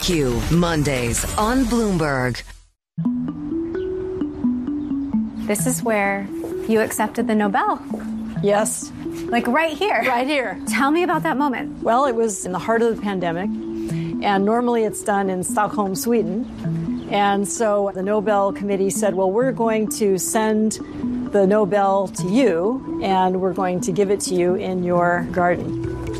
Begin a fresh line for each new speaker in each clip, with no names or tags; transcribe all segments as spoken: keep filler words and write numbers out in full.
Q, Mondays on Bloomberg.
This is where you accepted the Nobel.
Yes.
Like right here.
Right here.
Tell me about that moment.
Well, it was in the heart of the pandemic, and normally it's done in Stockholm, Sweden. And so the Nobel Committee said, well, we're going to send the Nobel to you, and we're going to give it to you in your garden.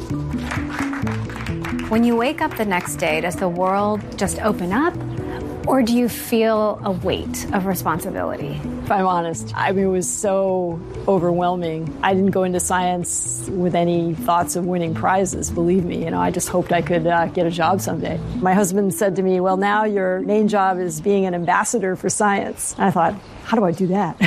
When you wake up the next day, does the world just open up? Or do you feel a weight of responsibility?
If I'm honest, I mean, it was so overwhelming. I didn't go into science with any thoughts of winning prizes, believe me. You know, I just hoped I could uh, get a job someday. My husband said to me, well, now your main job is being an ambassador for science. And I thought, how do I do that?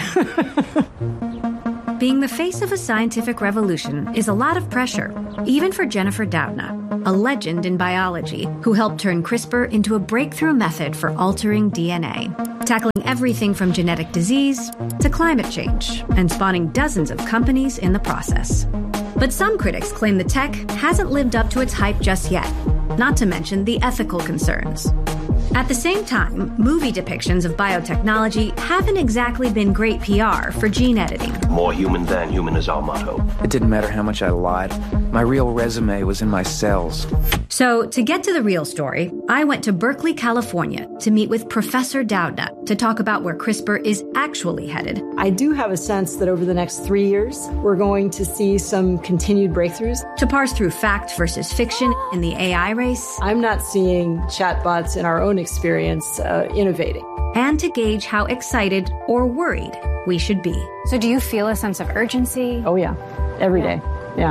Being the face of a scientific revolution is a lot of pressure, even for Jennifer Doudna, a legend in biology who helped turn CRISPR into a breakthrough method for altering D N A, tackling everything from genetic disease to climate change, and spawning dozens of companies in the process. But some critics claim the tech hasn't lived up to its hype just yet, not to mention the ethical concerns. At the same time, movie depictions of biotechnology haven't exactly been great P R for gene editing.
More human than human is our motto.
It didn't matter how much I lied. My real resume was in my cells.
So, to get to the real story, I went to Berkeley, California to meet with Professor Doudna to talk about where CRISPR is actually headed.
I do have a sense that over the next three years, we're going to see some continued breakthroughs.
To parse through fact versus fiction in the A I race.
I'm not seeing chatbots in our own experience uh, innovating.
And to gauge how excited or worried we should be.
So do you feel a sense of urgency?
Oh, yeah. Every day. Yeah.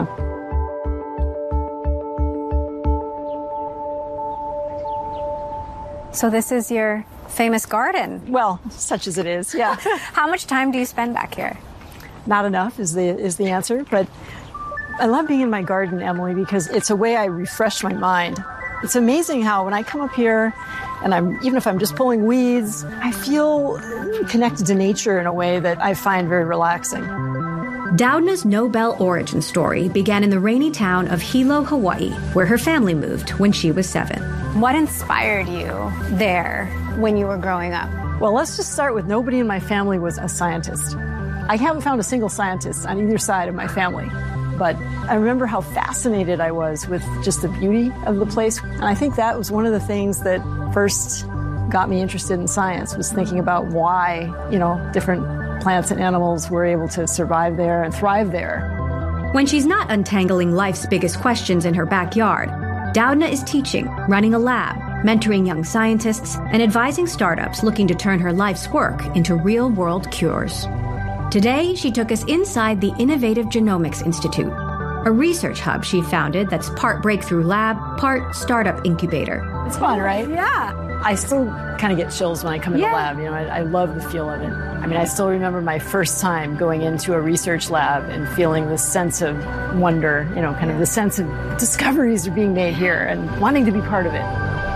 So this is your famous garden.
Well, such as it is, yeah.
How much time do you spend back here?
Not enough is the is the answer, but I love being in my garden, Emily, because it's a way I refresh my mind. It's amazing how when I come up here and I'm even if I'm just pulling weeds, I feel connected to nature in a way that I find very relaxing.
Doudna's Nobel origin story began in the rainy town of Hilo, Hawaii, where her family moved when she was seven.
What inspired you there when you were growing up?
Well, let's just start with nobody in my family was a scientist. I haven't found a single scientist on either side of my family. But I remember how fascinated I was with just the beauty of the place. And I think that was one of the things that first got me interested in science, was thinking about why, you know, different plants and animals were able to survive there and thrive there.
When she's not untangling life's biggest questions in her backyard, Doudna is teaching, running a lab, mentoring young scientists, and advising startups looking to turn her life's work into real-world cures. Today, she took us inside the Innovative Genomics Institute, a research hub she founded that's part breakthrough lab, part startup incubator.
It's fun, right?
Yeah.
I still kind of get chills when I come in
yeah.
the lab. You know, I, I love the feel of it. I mean, I still remember my first time going into a research lab and feeling this sense of wonder, you know, kind of the sense of discoveries are being made here and wanting to be part of it.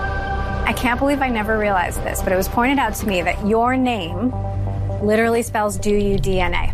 I can't believe I never realized this, but it was pointed out to me that your name literally spells do you D N A.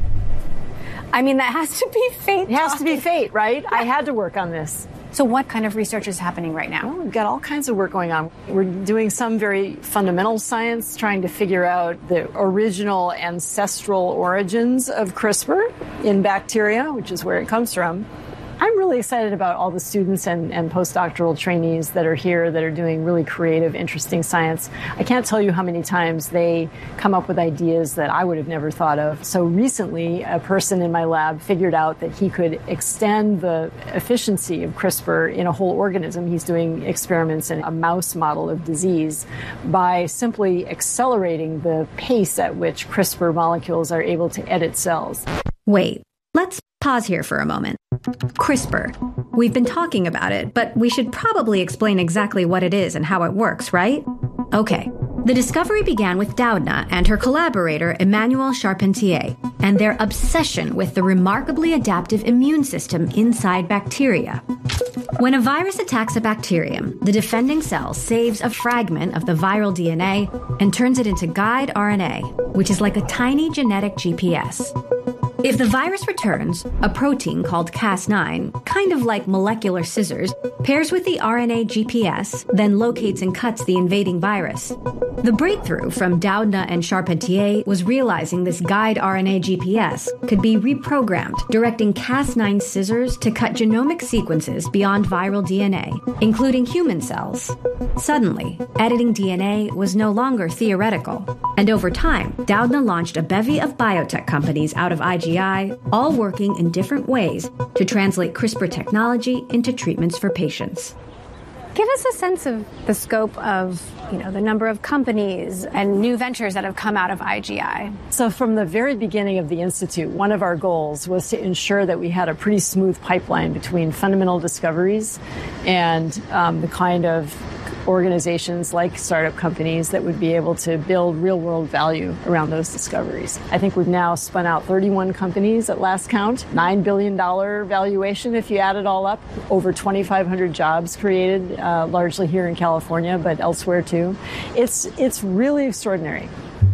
I mean, that has to be fate.
It has
talking.
to be fate, right? I had to work on this.
So what kind of research is happening right now?
Well, we've got all kinds of work going on. We're doing some very fundamental science, trying to figure out the original ancestral origins of CRISPR in bacteria, which is where it comes from. I'm really excited about all the students and, and postdoctoral trainees that are here that are doing really creative, interesting science. I can't tell you how many times they come up with ideas that I would have never thought of. So recently, a person in my lab figured out that he could extend the efficiency of CRISPR in a whole organism. He's doing experiments in a mouse model of disease by simply accelerating the pace at which CRISPR molecules are able to edit cells.
Wait, let's pause here for a moment. CRISPR. We've been talking about it, but we should probably explain exactly what it is and how it works, right? Okay. The discovery began with Doudna and her collaborator Emmanuel Charpentier and their obsession with the remarkably adaptive immune system inside bacteria. When a virus attacks a bacterium, the defending cell saves a fragment of the viral D N A and turns it into guide R N A, which is like a tiny genetic G P S. If the virus returns, a protein called Cas nine, kind of like molecular scissors, pairs with the R N A G P S, then locates and cuts the invading virus. The breakthrough from Doudna and Charpentier was realizing this guide R N A G P S could be reprogrammed, directing Cas nine scissors to cut genomic sequences beyond viral D N A, including human cells. Suddenly, editing D N A was no longer theoretical. And over time, Doudna launched a bevy of biotech companies out of I G I, all working in different ways to translate CRISPR technology into treatments for patients.
Give us a sense of the scope of, you know, the number of companies and new ventures that have come out of I G I.
So from the very beginning of the Institute, one of our goals was to ensure that we had a pretty smooth pipeline between fundamental discoveries and um, the kind of organizations like startup companies that would be able to build real-world value around those discoveries. I think we've now spun out thirty-one companies at last count, nine billion dollars valuation if you add it all up, over twenty-five hundred jobs created, uh, largely here in California, but elsewhere too. It's, it's really extraordinary.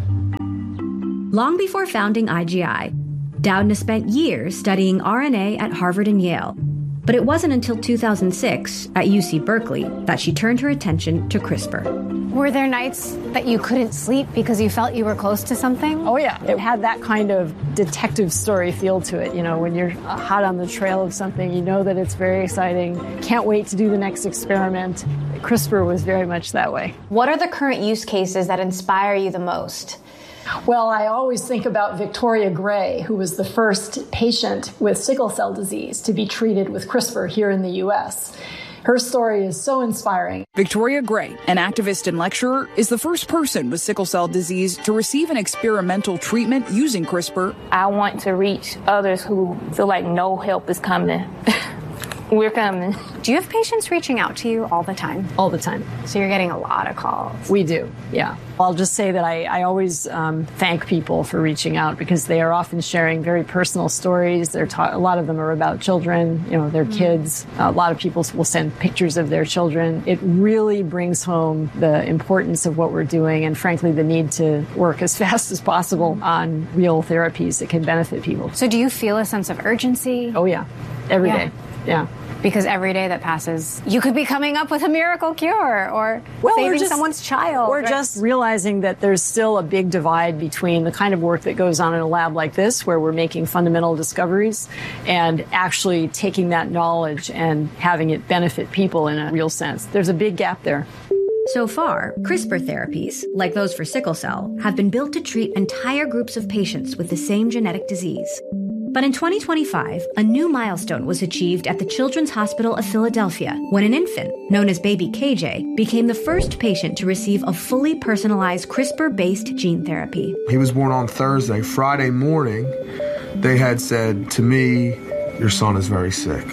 Long before founding I G I, Doudna spent years studying R N A at Harvard and Yale. But it wasn't until two thousand six at U C Berkeley that she turned her attention to CRISPR.
Were there nights that you couldn't sleep because you felt you were close to something?
Oh, yeah. It had that kind of detective story feel to it. You know, when you're hot on the trail of something, you know that it's very exciting. Can't wait to do the next experiment. CRISPR was very much that way.
What are the current use cases that inspire you the most?
Well, I always think about Victoria Gray, who was the first patient with sickle cell disease to be treated with CRISPR here in the U S. Her story is so inspiring.
Victoria Gray, an activist and lecturer, is the first person with sickle cell disease to receive an experimental treatment using CRISPR.
I want to reach others who feel like no help is coming. We're coming.
Do you have patients reaching out to you all the time?
All the time.
So you're getting a lot of calls.
We do, yeah. I'll just say that I, I always um, thank people for reaching out because they are often sharing very personal stories. They're ta- a lot of them are about children, you know, their mm-hmm. kids. A lot of people will send pictures of their children. It really brings home the importance of what we're doing and, frankly, the need to work as fast as possible on real therapies that can benefit people.
So do you feel a sense of urgency?
Oh, yeah. Every
yeah.
day. Yeah.
Because every day that passes, you could be coming up with a miracle cure or
well,
saving
just,
someone's child.
Or
right?
just realizing that there's still a big divide between the kind of work that goes on in a lab like this, where we're making fundamental discoveries, and actually taking that knowledge and having it benefit people in a real sense. There's a big gap there.
So far, CRISPR therapies, like those for sickle cell, have been built to treat entire groups of patients with the same genetic disease. But in twenty twenty-five, a new milestone was achieved at the Children's Hospital of Philadelphia when an infant, known as baby K J, became the first patient to receive a fully personalized CRISPR-based gene therapy.
He was born on Thursday. Friday morning, they had said to me, "Your son is very sick."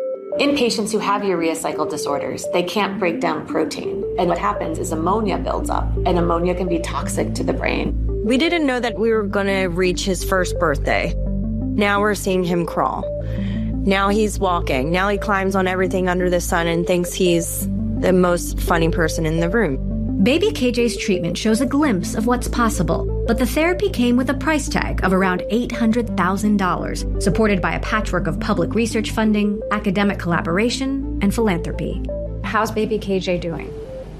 In patients who have urea cycle disorders, they can't break down protein. And what happens is ammonia builds up, and ammonia can be toxic to the brain.
We didn't know that we were going to reach his first birthday. Now we're seeing him crawl. Now he's walking. Now he climbs on everything under the sun and thinks he's the most funny person in the room.
Baby K J's treatment shows a glimpse of what's possible, but the therapy came with a price tag of around eight hundred thousand dollars, supported by a patchwork of public research funding, academic collaboration, and philanthropy.
How's baby K J doing?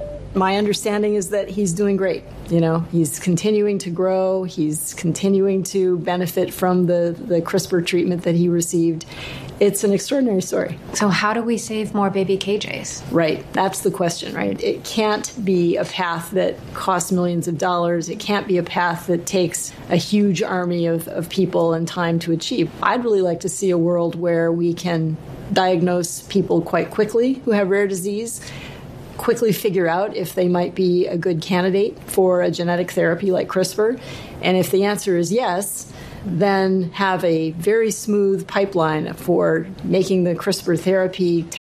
My understanding is that he's doing great. You know, he's continuing to grow. He's continuing to benefit from the, the CRISPR treatment that he received. It's an extraordinary story.
So how do we save more baby K Js?
Right. That's the question, right? It can't be a path that costs millions of dollars. It can't be a path that takes a huge army of, of people and time to achieve. I'd really like to see a world where we can diagnose people quite quickly who have rare disease, quickly figure out if they might be a good candidate for a genetic therapy like CRISPR. And if the answer is yes, then have a very smooth pipeline for making the CRISPR therapy